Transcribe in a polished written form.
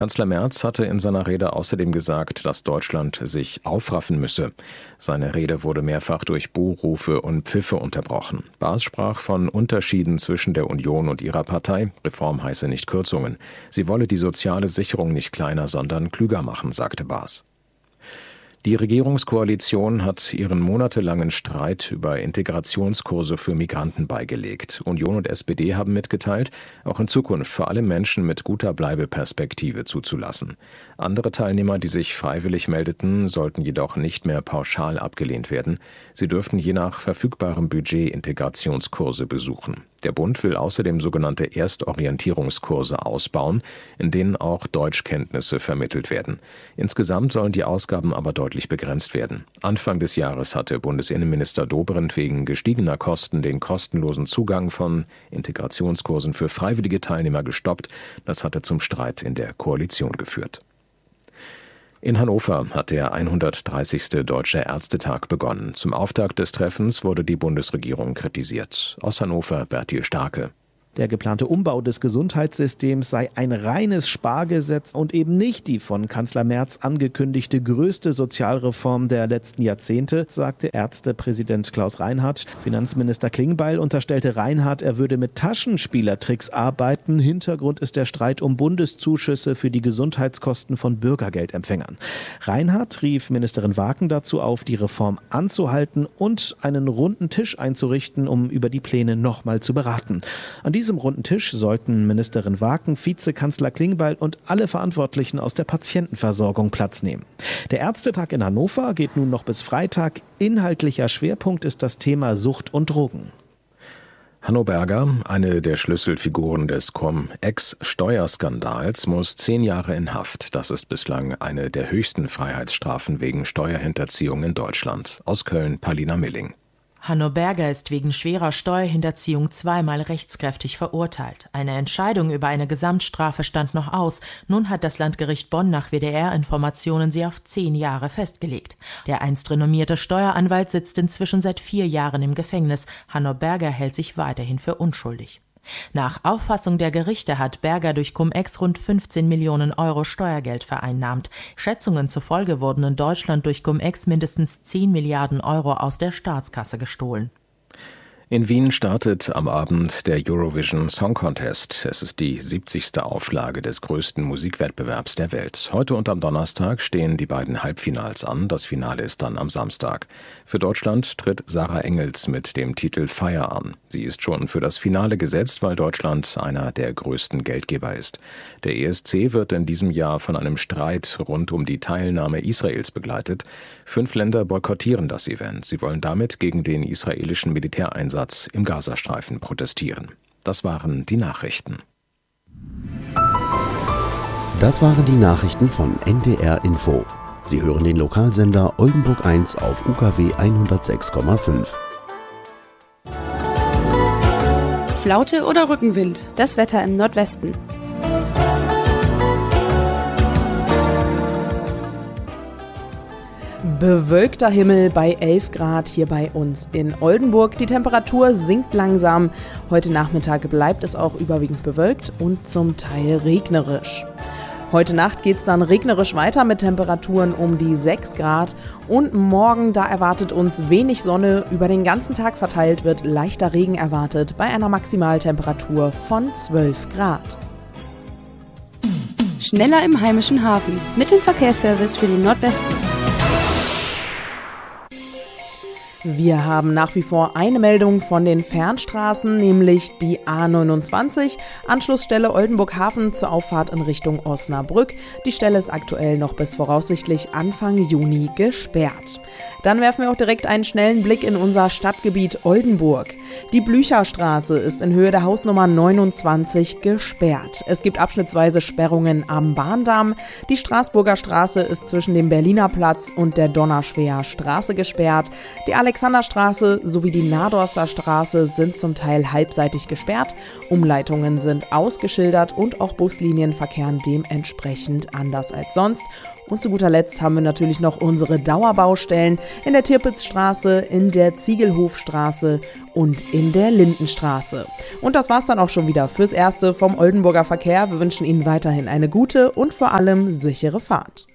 Kanzler Merz hatte in seiner Rede außerdem gesagt, dass Deutschland sich aufraffen müsse. Seine Rede wurde mehrfach durch Buhrufe und Pfiffe unterbrochen. Baas sprach von Unterschieden zwischen der Union und ihrer Partei. Reform heiße nicht Kürzungen. Sie wolle die soziale Sicherung nicht kleiner, sondern klüger machen, sagte Baas. Die Regierungskoalition hat ihren monatelangen Streit über Integrationskurse für Migranten beigelegt. Union und SPD haben mitgeteilt, auch in Zukunft für alle Menschen mit guter Bleibeperspektive zuzulassen. Andere Teilnehmer, die sich freiwillig meldeten, sollten jedoch nicht mehr pauschal abgelehnt werden. Sie dürften je nach verfügbarem Budget Integrationskurse besuchen. Der Bund will außerdem sogenannte Erstorientierungskurse ausbauen, in denen auch Deutschkenntnisse vermittelt werden. Insgesamt sollen die Ausgaben aber deutlich begrenzt werden. Anfang des Jahres hatte Bundesinnenminister Dobrindt wegen gestiegener Kosten den kostenlosen Zugang von Integrationskursen für freiwillige Teilnehmer gestoppt. Das hatte zum Streit in der Koalition geführt. In Hannover hat der 130. Deutsche Ärztetag begonnen. Zum Auftakt des Treffens wurde die Bundesregierung kritisiert. Aus Hannover Bertil Starke. Der geplante Umbau des Gesundheitssystems sei ein reines Spargesetz und eben nicht die von Kanzler Merz angekündigte größte Sozialreform der letzten Jahrzehnte, sagte Ärztepräsident Klaus Reinhardt. Finanzminister Klingbeil unterstellte Reinhardt, er würde mit Taschenspielertricks arbeiten. Hintergrund ist der Streit um Bundeszuschüsse für die Gesundheitskosten von Bürgergeldempfängern. Reinhardt rief Ministerin Waken dazu auf, die Reform anzuhalten und einen runden Tisch einzurichten, um über die Pläne nochmal zu beraten. An diesem runden Tisch sollten Ministerin Waken, Vizekanzler Klingbeil und alle Verantwortlichen aus der Patientenversorgung Platz nehmen. Der Ärztetag in Hannover geht nun noch bis Freitag. Inhaltlicher Schwerpunkt ist das Thema Sucht und Drogen. Hanno Berger, eine der Schlüsselfiguren des Cum-Ex-Steuerskandals, muss 10 Jahre in Haft. Das ist bislang eine der höchsten Freiheitsstrafen wegen Steuerhinterziehung in Deutschland. Aus Köln, Palina Milling. Hanno Berger ist wegen schwerer Steuerhinterziehung zweimal rechtskräftig verurteilt. Eine Entscheidung über eine Gesamtstrafe stand noch aus. Nun hat das Landgericht Bonn nach WDR-Informationen sie auf 10 Jahre festgelegt. Der einst renommierte Steueranwalt sitzt inzwischen seit 4 Jahren im Gefängnis. Hanno Berger hält sich weiterhin für unschuldig. Nach Auffassung der Gerichte hat Berger durch Cum-Ex rund 15 Millionen Euro Steuergeld vereinnahmt. Schätzungen zufolge wurden in Deutschland durch Cum-Ex mindestens 10 Milliarden Euro aus der Staatskasse gestohlen. In Wien startet am Abend der Eurovision Song Contest. Es ist die 70. Auflage des größten Musikwettbewerbs der Welt. Heute und am Donnerstag stehen die beiden Halbfinals an. Das Finale ist dann am Samstag. Für Deutschland tritt Sarah Engels mit dem Titel Fire an. Sie ist schon für das Finale gesetzt, weil Deutschland einer der größten Geldgeber ist. Der ESC wird in diesem Jahr von einem Streit rund um die Teilnahme Israels begleitet. 5 Länder boykottieren das Event. Sie wollen damit gegen den israelischen Militäreinsatz im Gazastreifen protestieren. Das waren die Nachrichten. Das waren die Nachrichten von NDR Info. Sie hören den Lokalsender Oldenburg 1 auf UKW 106,5. Flaute oder Rückenwind? Das Wetter im Nordwesten. Bewölkter Himmel bei 11 Grad hier bei uns in Oldenburg. Die Temperatur sinkt langsam. Heute Nachmittag bleibt es auch überwiegend bewölkt und zum Teil regnerisch. Heute Nacht geht es dann regnerisch weiter mit Temperaturen um die 6 Grad. Und morgen, da erwartet uns wenig Sonne. Über den ganzen Tag verteilt wird leichter Regen erwartet bei einer Maximaltemperatur von 12 Grad. Schneller im heimischen Hafen. Mit dem Verkehrsservice für den Nordwesten. Wir haben nach wie vor eine Meldung von den Fernstraßen, nämlich die A29, Anschlussstelle Oldenburg-Hafen zur Auffahrt in Richtung Osnabrück. Die Stelle ist aktuell noch bis voraussichtlich Anfang Juni gesperrt. Dann werfen wir auch direkt einen schnellen Blick in unser Stadtgebiet Oldenburg. Die Blücherstraße ist in Höhe der Hausnummer 29 gesperrt. Es gibt abschnittsweise Sperrungen am Bahndamm. Die Straßburger Straße ist zwischen dem Berliner Platz und der Donnerschwer Straße gesperrt. Die Alexanderstraße sowie die Nadorster Straße sind zum Teil halbseitig gesperrt, Umleitungen sind ausgeschildert und auch Buslinien verkehren dementsprechend anders als sonst. Und zu guter Letzt haben wir natürlich noch unsere Dauerbaustellen in der Tirpitzstraße, in der Ziegelhofstraße und in der Lindenstraße. Und das war's dann auch schon wieder fürs Erste vom Oldenburger Verkehr. Wir wünschen Ihnen weiterhin eine gute und vor allem sichere Fahrt.